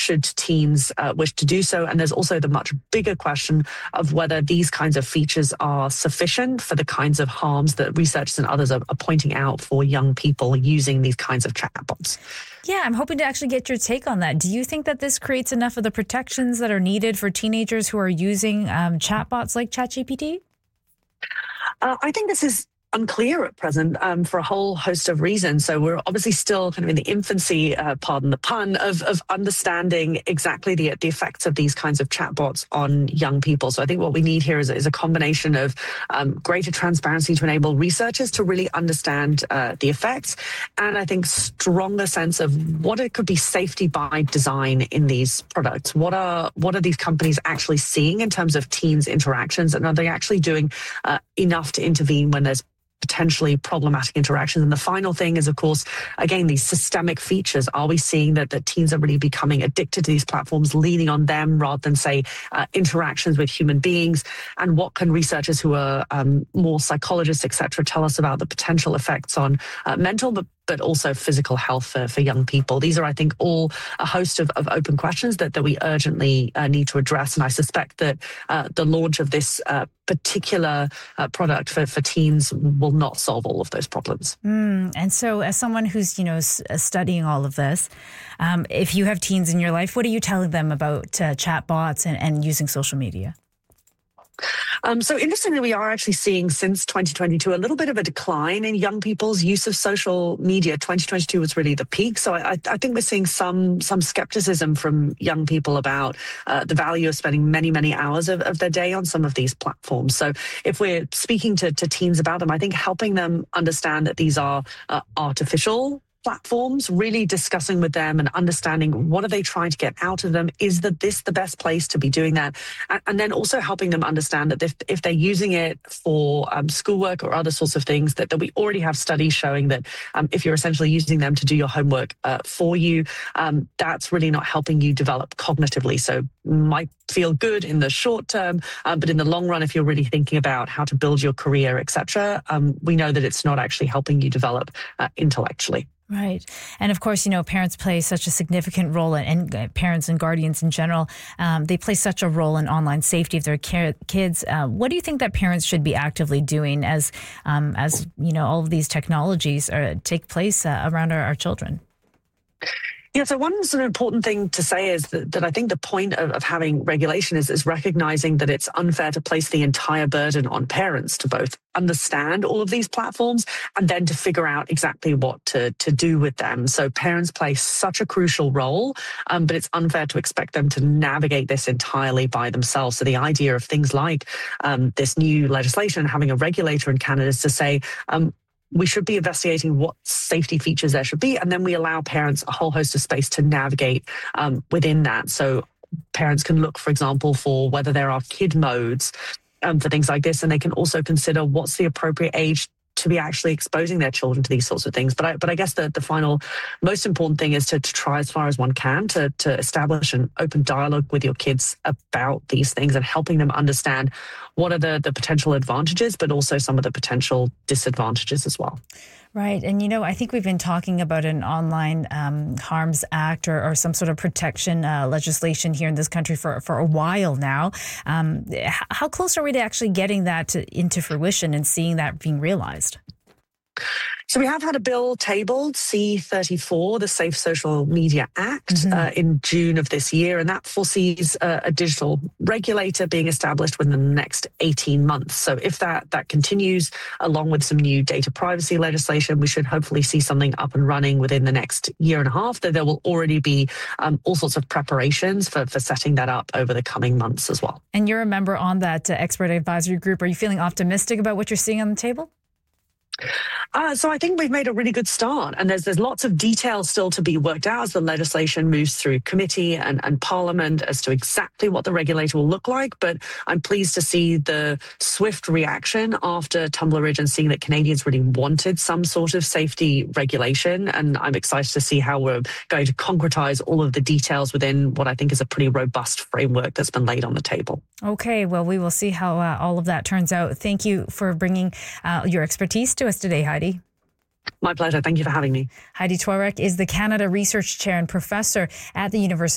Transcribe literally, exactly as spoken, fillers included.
should teens uh, wish to do so? And there's also the much bigger question of whether these kinds of features are sufficient for the kinds of harms that researchers and others are, are pointing out for young people using these kinds of chatbots. Yeah, I'm hoping to actually get your take on that. Do you think that this creates enough of the protections that are needed for teenagers who are using um, chatbots like ChatGPT? Uh, I think this is unclear at present um, for a whole host of reasons. So we're obviously still kind of in the infancy, uh, pardon the pun, of, of understanding exactly the, the effects of these kinds of chatbots on young people. So I think what we need here is, is a combination of um, greater transparency to enable researchers to really understand uh, the effects, and I think stronger sense of what it could be safety by design in these products. What are what are these companies actually seeing in terms of teens' interactions, and are they actually doing uh, enough to intervene when there's potentially problematic interactions? And the final thing is, of course, again, these systemic features. Are we seeing that, that teens are really becoming addicted to these platforms, leaning on them rather than, say, uh, interactions with human beings? And what can researchers who are um, more psychologists, et cetera, tell us about the potential effects on uh, mental, but but also physical health for, for young people? These are, I think, all a host of, of open questions that, that we urgently uh, need to address. And I suspect that uh, the launch of this uh, particular uh, product for, for teens will not solve all of those problems. Mm, and so as someone who's, you know, s- studying all of this, um, if you have teens in your life, what are you telling them about uh, chatbots and, and using social media? Um, so interestingly, we are actually seeing since twenty twenty-two a little bit of a decline in young people's use of social media. twenty twenty-two was really the peak. So I, I think we're seeing some some skepticism from young people about uh, the value of spending many, many hours of, of their day on some of these platforms. So if we're speaking to, to teens about them, I think helping them understand that these are uh, artificial platforms, really discussing with them and understanding what are they trying to get out of them. Is that this the best place to be doing that? And, and then also helping them understand that if, if they're using it for um, schoolwork or other sorts of things, that, that we already have studies showing that um, if you're essentially using them to do your homework uh, for you, um, that's really not helping you develop cognitively. So might feel good in the short term, uh, but in the long run, if you're really thinking about how to build your career, et cetera, um, we know that it's not actually helping you develop uh, intellectually. Right. And of course, you know, parents play such a significant role, and, and parents and guardians in general, um, they play such a role in online safety of their care, kids. Uh, what do you think that parents should be actively doing as, um, as you know, all of these technologies are, take place uh, around our, our children? Yeah, so one sort of important thing to say is that, that I think the point of, of having regulation is, is recognizing that it's unfair to place the entire burden on parents to both understand all of these platforms and then to figure out exactly what to, to do with them. So parents play such a crucial role, um, but it's unfair to expect them to navigate this entirely by themselves. So the idea of things like um, this new legislation, having a regulator in Canada is to say, um, we should be investigating what safety features there should be, and then we allow parents a whole host of space to navigate um, within that. So parents can look, for example, for whether there are kid modes um, for things like this, and they can also consider what's the appropriate age to be actually exposing their children to these sorts of things. But I, but I guess the, the final, most important thing is to, to try as far as one can to, to establish an open dialogue with your kids about these things and helping them understand what are the, the potential advantages, but also some of the potential disadvantages as well. Right. And, you know, I think we've been talking about an online um, harms act or, or some sort of protection uh, legislation here in this country for, for a while now. Um, how close are we to actually getting that to, into fruition and seeing that being realized? So we have had a bill tabled, C thirty-four, the Safe Social Media Act, mm-hmm. uh, in June of this year, and that foresees uh, a digital regulator being established within the next eighteen months. So if that, that continues, along with some new data privacy legislation, we should hopefully see something up and running within the next year and a half. That there will already be um, all sorts of preparations for, for setting that up over the coming months as well. And you're a member on that uh, expert advisory group. Are you feeling optimistic about what you're seeing on the table? Uh, so I think we've made a really good start, and there's there's lots of details still to be worked out as the legislation moves through committee and, and Parliament as to exactly what the regulator will look like. But I'm pleased to see the swift reaction after Tumbler Ridge and seeing that Canadians really wanted some sort of safety regulation. And I'm excited to see how we're going to concretize all of the details within what I think is a pretty robust framework that's been laid on the table. Okay, well, we will see how uh, all of that turns out. Thank you for bringing uh, your expertise to us today, Heidi. My pleasure. Thank you for having me. Heidi Tworek is the Canada Research Chair and Professor at the University